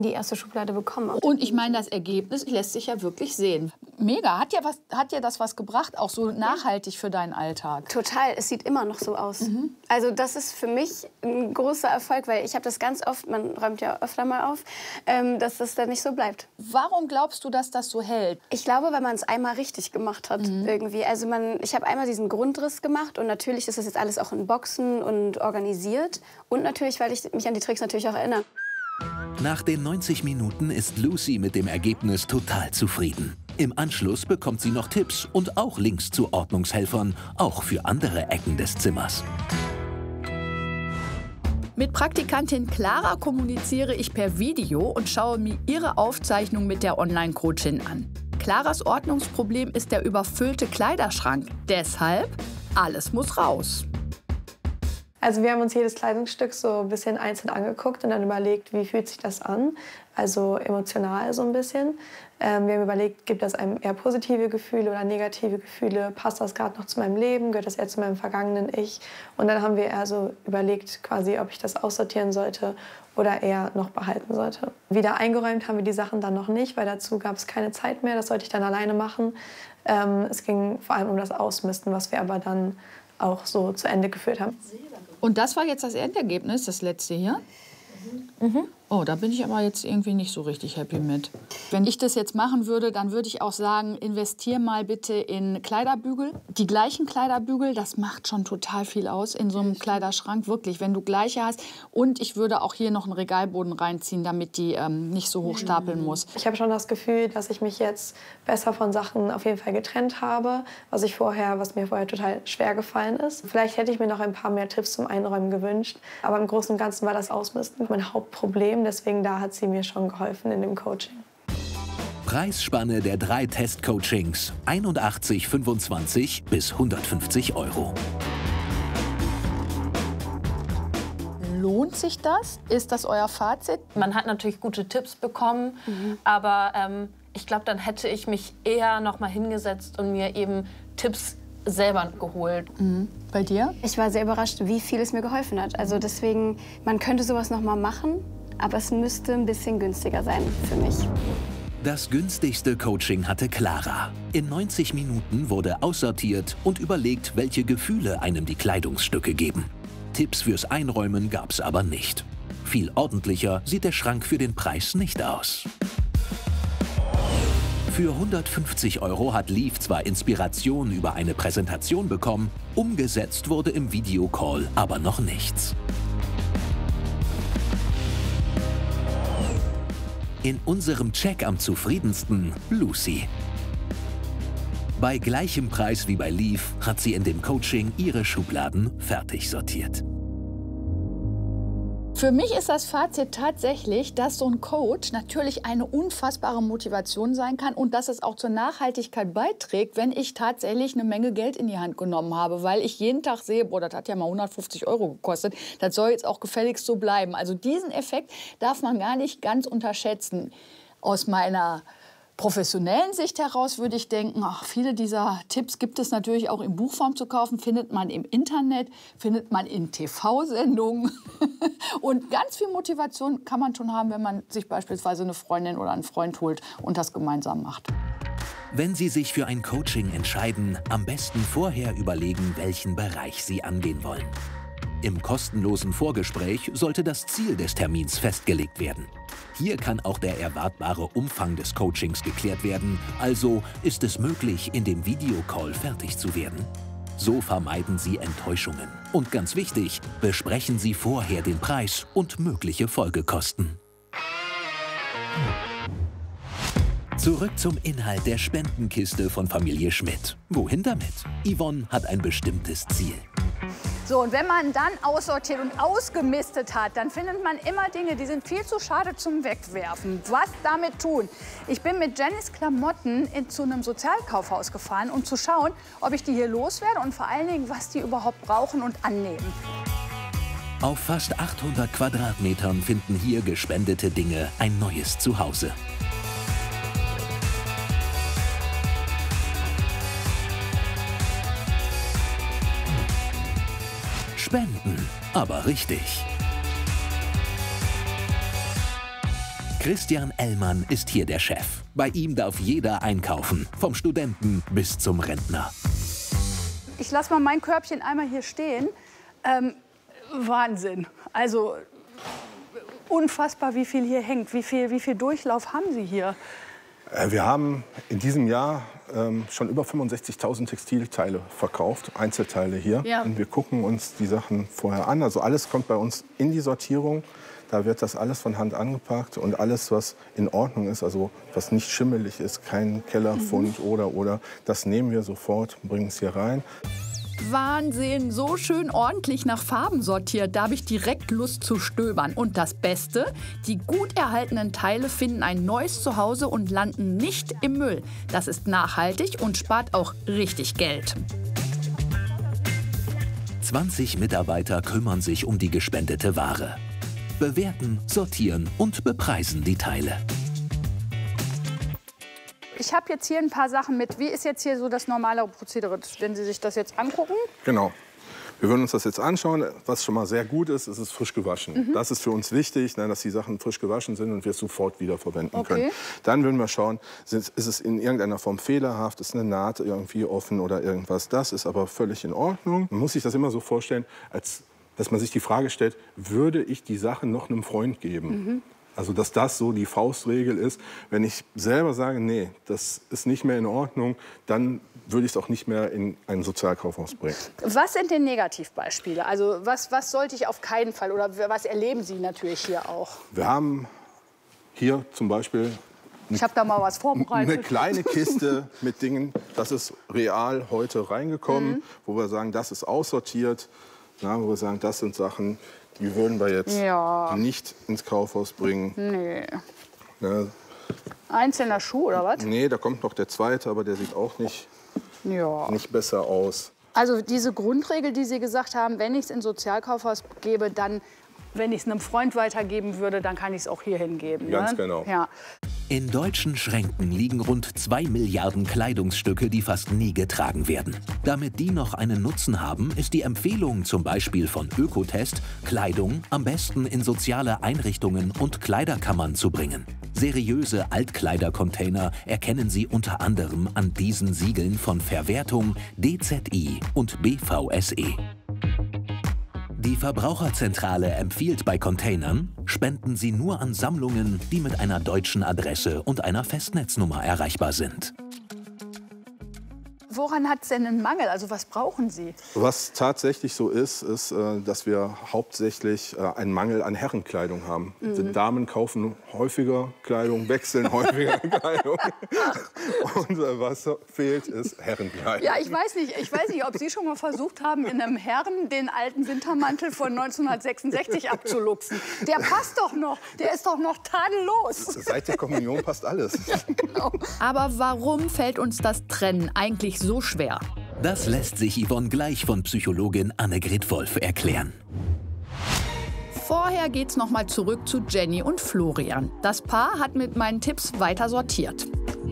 die erste Schublade bekomme. Und ich meine, das Ergebnis lässt sich ja wirklich sehen. Mega. Hat dir das was gebracht, auch so nachhaltig für deinen Alltag? Total. Es sieht immer noch so aus. Also das ist für mich ein großer Erfolg, weil ich habe das ganz oft, man räumt ja öfter mal auf, dass das dann nicht so bleibt. Warum glaubst du, dass das so hält? Ich glaube, weil man es einmal richtig gemacht hat irgendwie. Also ich habe einmal diesen Grundriss gemacht und natürlich ist das jetzt alles auch in Boxen und organisiert. Und natürlich, weil ich mich an die Tricks natürlich auch erinnere. Nach den 90 Minuten ist Lucy mit dem Ergebnis total zufrieden. Im Anschluss bekommt sie noch Tipps und auch Links zu Ordnungshelfern, auch für andere Ecken des Zimmers. Mit Praktikantin Clara kommuniziere ich per Video und schaue mir ihre Aufzeichnung mit der Online-Coachin an. Claras Ordnungsproblem ist der überfüllte Kleiderschrank. Deshalb, alles muss raus. Also wir haben uns jedes Kleidungsstück so ein bisschen einzeln angeguckt und dann überlegt, wie fühlt sich das an, also emotional so ein bisschen. Wir haben überlegt, gibt das einem eher positive Gefühle oder negative Gefühle, passt das gerade noch zu meinem Leben, gehört das eher zu meinem vergangenen Ich. Und dann haben wir eher so überlegt, quasi, ob ich das aussortieren sollte oder eher noch behalten sollte. Wieder eingeräumt haben wir die Sachen dann noch nicht, weil dazu gab es keine Zeit mehr, das sollte ich dann alleine machen. Es ging vor allem um das Ausmisten, was wir aber dann auch so zu Ende geführt haben. Und das war jetzt das Endergebnis, das letzte hier? Oh, da bin ich aber jetzt irgendwie nicht so richtig happy mit. Wenn ich das jetzt machen würde, dann würde ich auch sagen, investier mal bitte in Kleiderbügel. Die gleichen Kleiderbügel, das macht schon total viel aus in so einem Kleiderschrank, wirklich, wenn du gleiche hast. Und ich würde auch hier noch einen Regalboden reinziehen, damit die nicht so hoch stapeln muss. Ich habe schon das Gefühl, dass ich mich jetzt besser von Sachen auf jeden Fall getrennt habe, was mir vorher total schwer gefallen ist. Vielleicht hätte ich mir noch ein paar mehr Tipps zum Einräumen gewünscht, aber im Großen und Ganzen war das Ausmisten mein Hauptproblem. Deswegen da hat sie mir schon geholfen in dem Coaching. Preisspanne der 3 Test-Coachings: 81,25 bis 150 €. Lohnt sich das? Ist das euer Fazit? Man hat natürlich gute Tipps bekommen, aber ich glaube, dann hätte ich mich eher noch mal hingesetzt und mir eben Tipps selber geholt. Bei dir? Ich war sehr überrascht, wie viel es mir geholfen hat. Also deswegen, man könnte sowas noch mal machen, aber es müsste ein bisschen günstiger sein für mich. Das günstigste Coaching hatte Clara. In 90 Minuten wurde aussortiert und überlegt, welche Gefühle einem die Kleidungsstücke geben. Tipps fürs Einräumen gab's aber nicht. Viel ordentlicher sieht der Schrank für den Preis nicht aus. Für 150 € hat Liv zwar Inspiration über eine Präsentation bekommen, umgesetzt wurde im Videocall aber noch nichts. In unserem Check am zufriedensten Lucy. Bei gleichem Preis wie bei Liv hat sie in dem Coaching ihre Schubladen fertig sortiert. Für mich ist das Fazit tatsächlich, dass so ein Coach natürlich eine unfassbare Motivation sein kann und dass es auch zur Nachhaltigkeit beiträgt, wenn ich tatsächlich eine Menge Geld in die Hand genommen habe, weil ich jeden Tag sehe, boah, das hat ja mal 150 € gekostet, das soll jetzt auch gefälligst so bleiben. Also diesen Effekt darf man gar nicht ganz unterschätzen. Aus meiner professionellen Sicht heraus würde ich denken, ach, viele dieser Tipps gibt es natürlich auch in Buchform zu kaufen, findet man im Internet, findet man in TV-Sendungen. Und ganz viel Motivation kann man schon haben, wenn man sich beispielsweise eine Freundin oder einen Freund holt und das gemeinsam macht. Wenn Sie sich für ein Coaching entscheiden, am besten vorher überlegen, welchen Bereich Sie angehen wollen. Im kostenlosen Vorgespräch sollte das Ziel des Termins festgelegt werden. Hier kann auch der erwartbare Umfang des Coachings geklärt werden, also ist es möglich, in dem Videocall fertig zu werden. So vermeiden Sie Enttäuschungen. Und ganz wichtig, besprechen Sie vorher den Preis und mögliche Folgekosten. Zurück zum Inhalt der Spendenkiste von Familie Schmidt. Wohin damit? Yvonne hat ein bestimmtes Ziel. So, und wenn man dann aussortiert und ausgemistet hat, dann findet man immer Dinge, die sind viel zu schade zum Wegwerfen. Was damit tun? Ich bin mit Jennys Klamotten zu einem Sozialkaufhaus gefahren, um zu schauen, ob ich die hier loswerde und vor allen Dingen, was die überhaupt brauchen und annehmen. Auf fast 800 Quadratmetern finden hier gespendete Dinge ein neues Zuhause. Spenden, aber richtig. Christian Ellmann ist hier der Chef. Bei ihm darf jeder einkaufen, vom Studenten bis zum Rentner. Ich lasse mal mein Körbchen einmal hier stehen. Wahnsinn. Also unfassbar, wie viel hier hängt. Wie viel Durchlauf haben Sie hier? Wir haben in diesem Jahr schon über 65.000 Textilteile verkauft, Einzelteile hier. Ja. Und wir gucken uns die Sachen vorher an. Also alles kommt bei uns in die Sortierung. Da wird das alles von Hand angepackt und alles, was in Ordnung ist, also was nicht schimmelig ist, kein Kellerfund oder, das nehmen wir sofort, bringen es hier rein. Wahnsinn, so schön ordentlich nach Farben sortiert. Da habe ich direkt Lust zu stöbern. Und das Beste, die gut erhaltenen Teile finden ein neues Zuhause und landen nicht im Müll. Das ist nachhaltig und spart auch richtig Geld. 20 Mitarbeiter kümmern sich um die gespendete Ware. Bewerten, sortieren und bepreisen die Teile. Ich habe jetzt hier ein paar Sachen mit. Wie ist jetzt hier so das normale Prozedere, wenn Sie sich das jetzt angucken? Genau. Wir würden uns das jetzt anschauen. Was schon mal sehr gut ist, ist es frisch gewaschen. Das ist für uns wichtig, dass die Sachen frisch gewaschen sind und wir es sofort wiederverwenden können. Dann würden wir schauen, ist es in irgendeiner Form fehlerhaft, ist eine Naht irgendwie offen oder irgendwas. Das ist aber völlig in Ordnung. Man muss sich das immer so vorstellen, als dass man sich die Frage stellt, würde ich die Sachen noch einem Freund geben? Also dass das so die Faustregel ist. Wenn ich selber sage, nee, das ist nicht mehr in Ordnung, dann würde ich es auch nicht mehr in ein Sozialkaufhaus bringen. Was sind denn Negativbeispiele? Also was sollte ich auf keinen Fall oder was erleben Sie natürlich hier auch? Wir haben hier zum Beispiel ich habe da mal was vorbereitet. Eine kleine Kiste mit Dingen, das ist real heute reingekommen, wo wir sagen, das ist aussortiert. Wo wir sagen, das sind Sachen, die würden wir jetzt nicht ins Kaufhaus bringen. Nee. Ja. Einzelner Schuh oder was? Nee, da kommt noch der zweite, aber der sieht auch nicht besser aus. Also diese Grundregel, die Sie gesagt haben, wenn ich es ins Sozialkaufhaus gebe, dann, wenn ich es einem Freund weitergeben würde, dann kann ich es auch hier hingeben. Ganz genau. Ja. In deutschen Schränken liegen rund 2 Milliarden Kleidungsstücke, die fast nie getragen werden. Damit die noch einen Nutzen haben, ist die Empfehlung zum Beispiel von Ökotest, Kleidung am besten in soziale Einrichtungen und Kleiderkammern zu bringen. Seriöse Altkleidercontainer erkennen Sie unter anderem an diesen Siegeln von Verwertung, DZI und BVSE. Die Verbraucherzentrale empfiehlt bei Containern, spenden Sie nur an Sammlungen, die mit einer deutschen Adresse und einer Festnetznummer erreichbar sind. Woran hat es denn einen Mangel? Also was brauchen Sie? Was tatsächlich so ist, dass wir hauptsächlich einen Mangel an Herrenkleidung haben. Die Damen kaufen häufiger Kleidung, wechseln häufiger Kleidung. Und was fehlt, ist Herrenkleidung. Ja, ich weiß nicht, ob Sie schon mal versucht haben, in einem Herren den alten Wintermantel von 1966 abzuluxen. Der passt doch noch, der ist doch noch tadellos. Seit der Kommunion passt alles. Ja, genau. Aber warum fällt uns das Trennen eigentlich so schwer? Das lässt sich Yvonne gleich von Psychologin Annegret Wolf erklären. Vorher geht's noch mal zurück zu Jenny und Florian. Das Paar hat mit meinen Tipps weiter sortiert.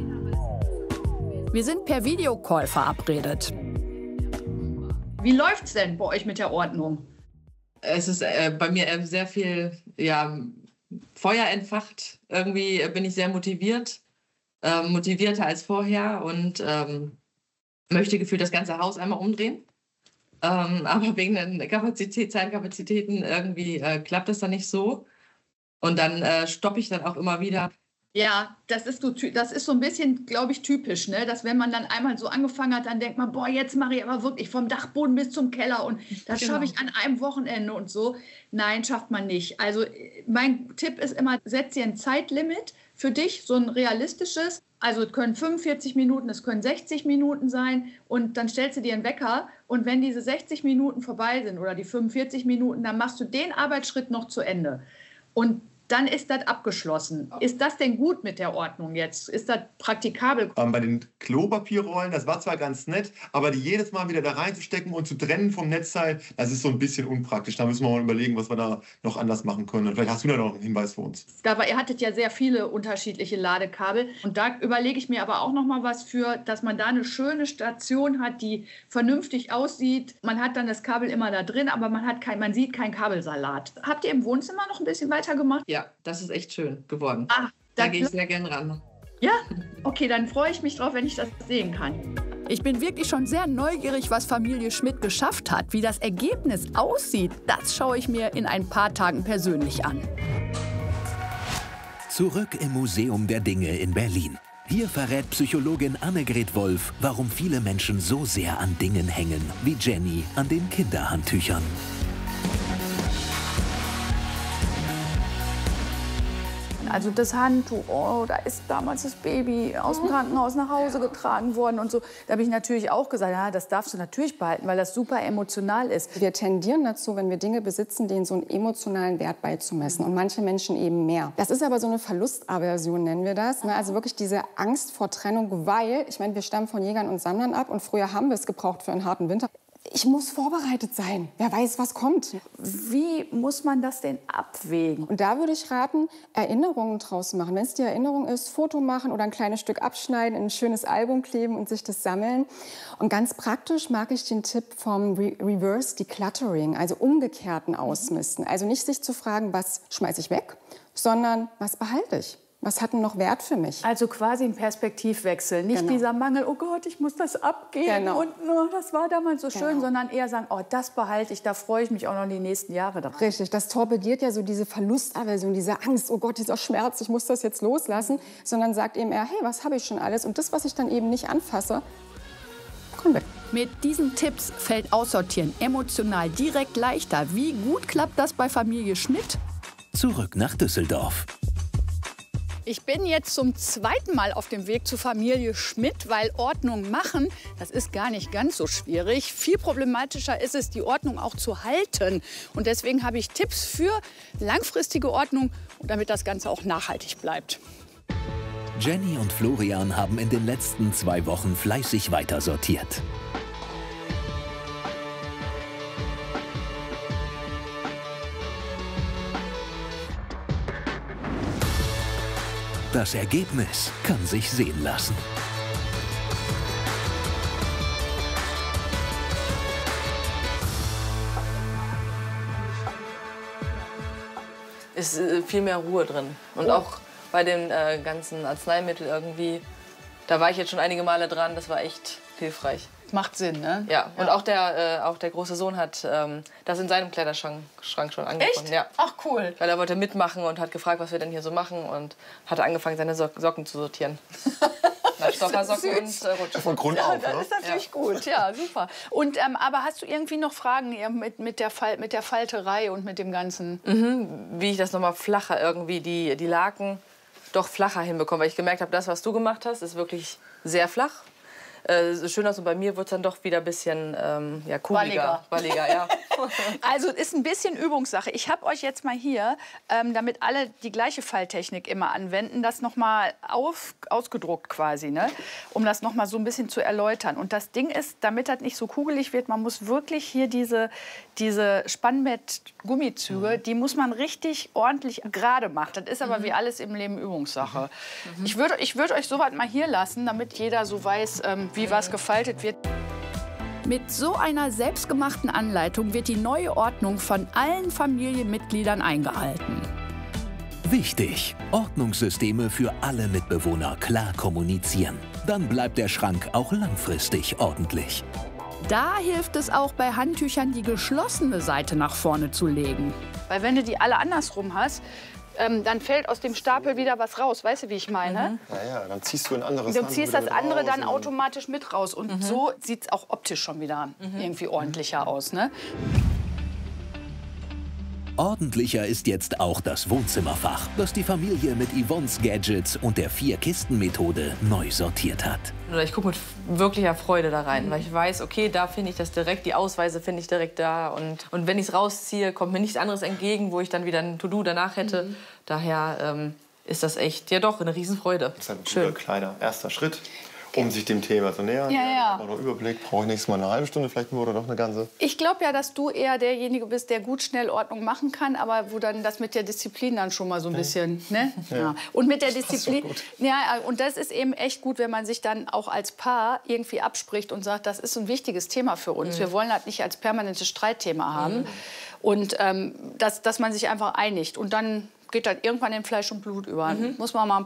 Wir sind per Videocall verabredet. Wie läuft's denn bei euch mit der Ordnung? Es ist bei mir sehr viel Feuer entfacht. Irgendwie bin ich sehr motiviert, motivierter als vorher und möchte gefühlt das ganze Haus einmal umdrehen. Aber wegen den Zeitkapazitäten irgendwie klappt das dann nicht so. Und dann stoppe ich dann auch immer wieder. Ja, das ist so ein bisschen, glaube ich, typisch, ne? Dass wenn man dann einmal so angefangen hat, dann denkt man, boah, jetzt mache ich aber wirklich vom Dachboden bis zum Keller und das schaffe ich an einem Wochenende und so. Nein, schafft man nicht. Also mein Tipp ist immer, setz dir ein Zeitlimit für dich, so ein realistisches. Also es können 45 Minuten, es können 60 Minuten sein und dann stellst du dir einen Wecker und wenn diese 60 Minuten vorbei sind oder die 45 Minuten, dann machst du den Arbeitsschritt noch zu Ende. Und dann ist das abgeschlossen. Ist das denn gut mit der Ordnung jetzt? Ist das praktikabel? Bei den Klopapierrollen, das war zwar ganz nett, aber die jedes Mal wieder da reinzustecken und zu trennen vom Netzteil, das ist so ein bisschen unpraktisch. Da müssen wir mal überlegen, was wir da noch anders machen können. Und vielleicht hast du da noch einen Hinweis für uns. Ihr hattet ja sehr viele unterschiedliche Ladekabel. Und da überlege ich mir aber auch noch mal was für, dass man da eine schöne Station hat, die vernünftig aussieht. Man hat dann das Kabel immer da drin, aber man sieht keinen Kabelsalat. Habt ihr im Wohnzimmer noch ein bisschen weiter gemacht? Ja, ja, das ist echt schön geworden. Ah, da gehe ich sehr gern ran. Ja? Okay, dann freue ich mich drauf, wenn ich das sehen kann. Ich bin wirklich schon sehr neugierig, was Familie Schmidt geschafft hat. Wie das Ergebnis aussieht, das schaue ich mir in ein paar Tagen persönlich an. Zurück im Museum der Dinge in Berlin. Hier verrät Psychologin Annegret Wolf, warum viele Menschen so sehr an Dingen hängen, wie Jenny an den Kinderhandtüchern. Also das Handtuch, oh, da ist damals das Baby aus dem Krankenhaus nach Hause getragen worden und so. Da habe ich natürlich auch gesagt, ja, das darfst du natürlich behalten, weil das super emotional ist. Wir tendieren dazu, wenn wir Dinge besitzen, denen so einen emotionalen Wert beizumessen und manche Menschen eben mehr. Das ist aber so eine Verlustaversion, nennen wir das. Ne? Also wirklich diese Angst vor Trennung, weil, ich meine, wir stammen von Jägern und Sammlern ab und früher haben wir es gebraucht für einen harten Winter. Ich muss vorbereitet sein. Wer weiß, was kommt. Wie muss man das denn abwägen? Und da würde ich raten, Erinnerungen draus machen. Wenn es die Erinnerung ist, Foto machen oder ein kleines Stück abschneiden, in ein schönes Album kleben und sich das sammeln. Und ganz praktisch mag ich den Tipp vom Reverse Decluttering, also umgekehrten Ausmisten. Also nicht sich zu fragen, was schmeiße ich weg, sondern was behalte ich. Was hat denn noch Wert für mich? Also quasi ein Perspektivwechsel. Nicht dieser Mangel, oh Gott, ich muss das abgeben und oh, das war damals so schön, sondern eher sagen, oh, das behalte ich, da freue ich mich auch noch die nächsten Jahre drauf. Richtig, das torpediert ja so diese Verlustaversion, diese Angst, oh Gott, dieser Schmerz, ich muss das jetzt loslassen, sondern sagt eben eher, hey, was habe ich schon alles? Und das, was ich dann eben nicht anfasse, kommt weg. Mit diesen Tipps fällt Aussortieren emotional direkt leichter. Wie gut klappt das bei Familie Schmidt? Zurück nach Düsseldorf. Ich bin jetzt zum zweiten Mal auf dem Weg zur Familie Schmidt, weil Ordnung machen, das ist gar nicht ganz so schwierig. Viel problematischer ist es, die Ordnung auch zu halten. Und deswegen habe ich Tipps für langfristige Ordnung, damit das Ganze auch nachhaltig bleibt. Jenny und Florian haben in den letzten 2 Wochen fleißig weitersortiert. Das Ergebnis kann sich sehen lassen. Ist viel mehr Ruhe drin. Und auch bei den ganzen Arzneimitteln irgendwie, da war ich jetzt schon einige Male dran, das war echt hilfreich. Macht Sinn, ne? Ja, und auch der große Sohn hat das in seinem Kleiderschrank schon angefangen. Echt? Ja. Ach, cool. Weil er wollte mitmachen und hat gefragt, was wir denn hier so machen und hat angefangen, seine Socken zu sortieren. Stoffersocken und Rutschen. Von Grund auf, Das ist natürlich gut, ja, super. Und, aber hast du irgendwie noch Fragen mit der Falterei und mit dem Ganzen? Wie ich das nochmal flacher irgendwie, die Laken doch flacher hinbekomme. Weil ich gemerkt habe, das, was du gemacht hast, ist wirklich sehr flach. Schön aus und bei mir wird es dann doch wieder ein bisschen kugeliger. Walliger, ja. Also es ist ein bisschen Übungssache. Ich habe euch jetzt mal hier, damit alle die gleiche Falltechnik immer anwenden, das noch mal ausgedruckt quasi, ne? Um das noch mal so ein bisschen zu erläutern. Und das Ding ist, damit das nicht so kugelig wird, man muss wirklich hier diese Spannbett-Gummizüge, die muss man richtig ordentlich gerade machen. Das ist aber wie alles im Leben Übungssache. Ich würd euch so was mal hier lassen, damit jeder so weiß, wie was gefaltet wird. Mit so einer selbstgemachten Anleitung wird die neue Ordnung von allen Familienmitgliedern eingehalten. Wichtig: Ordnungssysteme für alle Mitbewohner klar kommunizieren. Dann bleibt der Schrank auch langfristig ordentlich. Da hilft es auch bei Handtüchern, die geschlossene Seite nach vorne zu legen. Weil wenn du die alle andersrum hast, dann fällt aus dem Stapel wieder was raus. Weißt du, wie ich meine? Naja, dann ziehst du ein anderes. Du ziehst das andere dann automatisch mit raus. Und so sieht es auch optisch schon wieder irgendwie ordentlicher aus. Ne? Ordentlicher ist jetzt auch das Wohnzimmerfach, das die Familie mit Yvonnes Gadgets und der 4-Kisten-Methode neu sortiert hat. Ich gucke mit wirklicher Freude da rein, weil ich weiß, okay, da finde ich das direkt, die Ausweise finde ich direkt da. Und wenn ich es rausziehe, kommt mir nichts anderes entgegen, wo ich dann wieder ein To-Do danach hätte. Daher ist das echt, ja doch, eine Riesenfreude. Das ist ein guter kleiner erster Schritt, um sich dem Thema zu nähern. Ja. Aber noch Überblick, brauche ich nächstes Mal eine halbe Stunde vielleicht nur oder doch eine ganze. Ich glaube ja, dass du eher derjenige bist, der gut schnell Ordnung machen kann, aber wo dann das mit der Disziplin dann schon mal so ein bisschen, ne? Ja. Und mit der Disziplin, ja, und das ist eben echt gut, wenn man sich dann auch als Paar irgendwie abspricht und sagt, das ist ein wichtiges Thema für uns. Wir wollen das nicht als permanentes Streitthema haben. Und dass man sich einfach einigt. Und dann geht das irgendwann in Fleisch und Blut über. Muss man mal